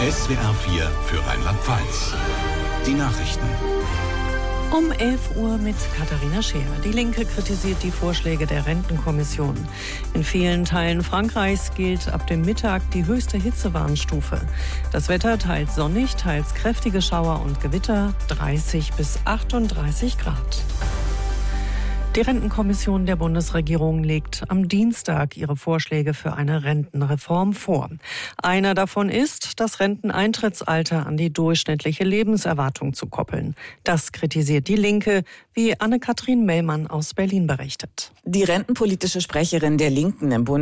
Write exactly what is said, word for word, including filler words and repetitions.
S W R vier für Rheinland-Pfalz. Die Nachrichten. Um elf Uhr mit Katharina Scheer. Die Linke kritisiert die Vorschläge der Rentenkommission. In vielen Teilen Frankreichs gilt ab dem Mittag die höchste Hitzewarnstufe. Das Wetter teils sonnig, teils kräftige Schauer und Gewitter, dreißig bis achtunddreißig Grad. Die Rentenkommission der Bundesregierung legt am Dienstag ihre Vorschläge für eine Rentenreform vor. Einer davon ist, das Renteneintrittsalter an die durchschnittliche Lebenserwartung zu koppeln. Das kritisiert die Linke, wie Anne-Kathrin Mellmann aus Berlin berichtet. Die rentenpolitische Sprecherin der Linken im Bundestag